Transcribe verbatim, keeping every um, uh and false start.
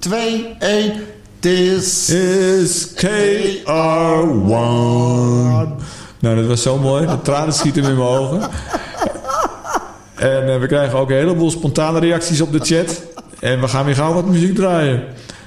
twee, één. This is K R one. Nou, dat was zo mooi. De tranen schieten in mijn ogen. En uh, we krijgen ook een heleboel spontane reacties op de chat. En we gaan weer gauw wat muziek draaien.